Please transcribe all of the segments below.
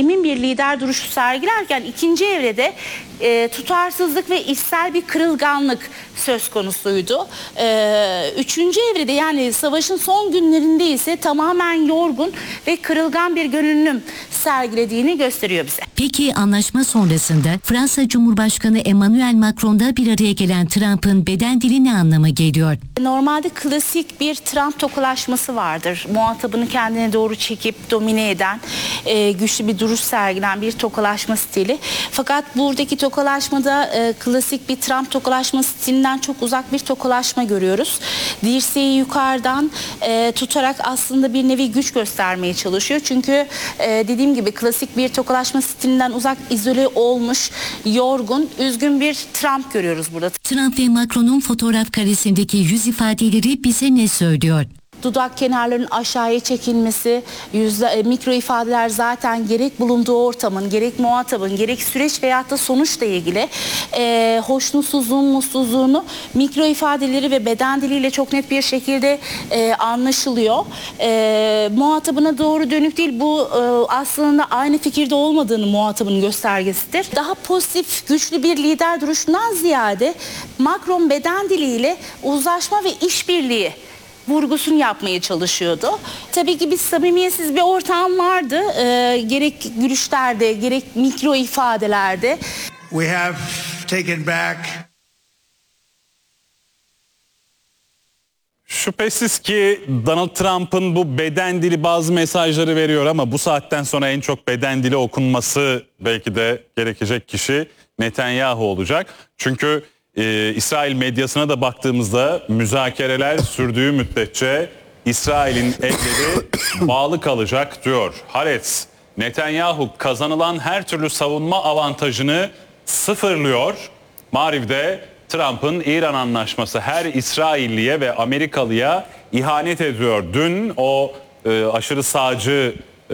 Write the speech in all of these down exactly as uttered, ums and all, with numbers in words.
emin bir lider duruşu sergilerken ikinci evrede e, tutarsızlık ve içsel bir kırılganlık söz konusuydu. E, üçüncü evrede yani savaşın son günlerinde ise tamamen yorgun ve kırılgan bir görünüm sergilediğini gösteriyor bize. Peki anlaşma sonrasında Fransa Cumhurbaşkanı Emmanuel Macron'da bir araya gelen Trump'ın beden dili ne anlama geliyor? Normalde klasik bir Trump tokalaşması vardır. Muhatabını kendine doğru çekip domine eden, e, güçlü bir duruş sergilen bir tokalaşma stili. Fakat buradaki tokalaşmada e, klasik bir Trump tokalaşma stilinden çok uzak bir tokalaşma görüyoruz. Dirseği yukarıdan e, tutarak aslında bir nevi güç göstermeye çalışıyor. Çünkü e, dediğim gibi klasik bir tokalaşma stilinden uzak, izole olmuş, yorgun, üzgün bir Trump görüyoruz burada. Trump ve Macron'un fotoğraf karesindeki yüz ifadeleri bize ne söylüyor? Dudak kenarlarının aşağıya çekilmesi, yüzde, e, mikro ifadeler zaten gerek bulunduğu ortamın, gerek muhatabın, gerek süreç veyahut da sonuçla ilgili e, hoşnutsuzluğun, mutsuzluğunu mikro ifadeleri ve beden diliyle çok net bir şekilde e, anlaşılıyor. E, muhatabına doğru dönük değil, bu e, aslında aynı fikirde olmadığını muhatabın göstergesidir. Daha pozitif, güçlü bir lider duruşundan ziyade Macron beden diliyle uzlaşma ve işbirliği vurgusunu yapmaya çalışıyordu. Tabii ki bir samimiyetsiz bir ortam vardı. Ee, gerek gülüşlerde, gerek mikro ifadelerde. We have taken back. Şüphesiz ki Donald Trump'ın bu beden dili bazı mesajları veriyor ama bu saatten sonra en çok beden dili okunması belki de gerekecek kişi Netanyahu olacak. Çünkü Ee, İsrail medyasına da baktığımızda müzakereler sürdüğü müddetçe İsrail'in elleri bağlı kalacak diyor. Haaretz, Netanyahu kazanılan her türlü savunma avantajını sıfırlıyor. Maarif'de Trump'ın İran anlaşması her İsrailliye ve Amerikalıya ihanet ediyor. Dün o e, aşırı sağcı e,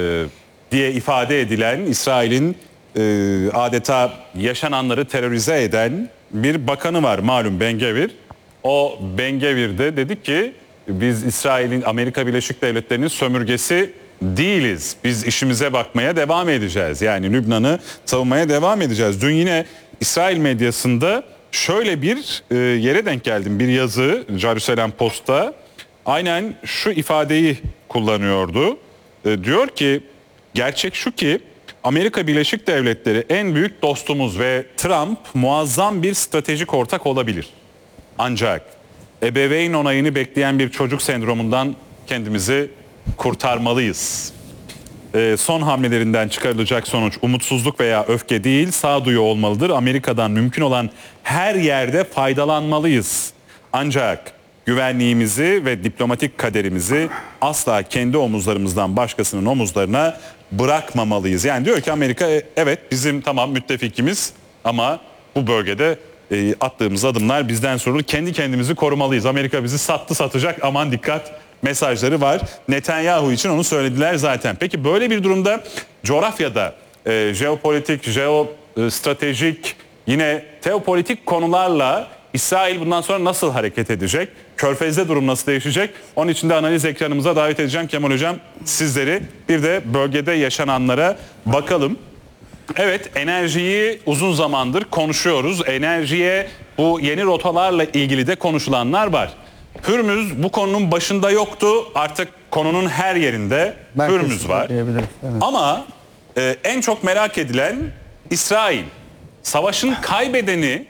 diye ifade edilen İsrail'in e, adeta yaşananları terörize eden bir bakanı var malum, Ben-Gvir. O Ben-Gvir de dedi ki biz İsrail'in, Amerika Birleşik Devletleri'nin sömürgesi değiliz. Biz işimize bakmaya devam edeceğiz. Yani Lübnan'ı savunmaya devam edeceğiz. Dün yine İsrail medyasında şöyle bir e, yere denk geldim. Bir yazı Jerusalem Post'ta aynen şu ifadeyi kullanıyordu. E, diyor ki gerçek şu ki Amerika Birleşik Devletleri en büyük dostumuz ve Trump muazzam bir stratejik ortak olabilir. Ancak ebeveyn onayını bekleyen bir çocuk sendromundan kendimizi kurtarmalıyız. Ee, son hamlelerinden çıkarılacak sonuç umutsuzluk veya öfke değil, sağduyu olmalıdır. Amerika'dan mümkün olan her yerde faydalanmalıyız. Ancak güvenliğimizi ve diplomatik kaderimizi asla kendi omuzlarımızdan başkasının omuzlarına bırakmamalıyız. Yani diyor ki Amerika evet bizim tamam müttefikimiz ama bu bölgede e, attığımız adımlar bizden sorulur. Kendi kendimizi korumalıyız. Amerika bizi sattı satacak, aman dikkat mesajları var. Netanyahu için onu söylediler zaten. Peki böyle bir durumda coğrafyada e, jeopolitik, jeostratejik yine teopolitik konularla İsrail bundan sonra nasıl hareket edecek? Körfez'de durum nasıl değişecek? Onun için de analiz ekranımıza davet edeceğim Kemal Hocam sizleri. Bir de bölgede yaşananlara bakalım. Evet, enerjiyi uzun zamandır konuşuyoruz. Enerjiye bu yeni rotalarla ilgili de konuşulanlar var. Hürmüz bu konunun başında yoktu. Artık konunun her yerinde Ben Hürmüz var. Evet. Ama e, en çok merak edilen İsrail. Savaşın kaybedeni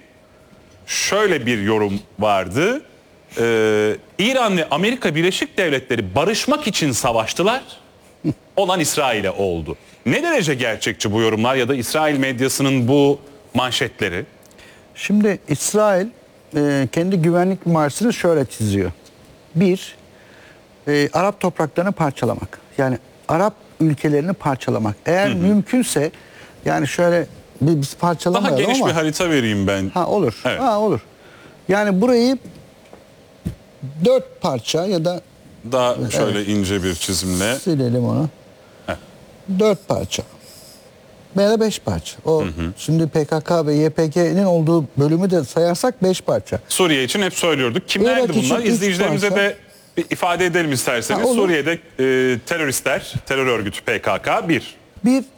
şöyle bir yorum vardı. Ee, İran ve Amerika Birleşik Devletleri barışmak için savaştılar. Olan İsrail'e oldu. Ne derece gerçekçi bu yorumlar ya da İsrail medyasının bu manşetleri? Şimdi İsrail e, kendi güvenlik marşını şöyle çiziyor. Bir, e, Arap topraklarını parçalamak. Yani Arap ülkelerini parçalamak. Eğer hı hı. mümkünse yani şöyle bir, biz parçalamayalım ama. Daha geniş bir harita vereyim ben. Ha olur. Evet. Ha olur. Yani burayı dört parça ya da daha şöyle evet, ince bir çizimle silelim onu. Heh. Dört parça. Veya da beş parça. O hı hı. Şimdi P K K ve Y P G'nin olduğu bölümü de sayarsak beş parça. Suriye için hep söylüyorduk. Kimlerdi Irak bunlar? için İzleyicilerimize de bir ifade edelim isterseniz. Ha, Suriye'de e, teröristler, terör örgütü P K K bir. Bir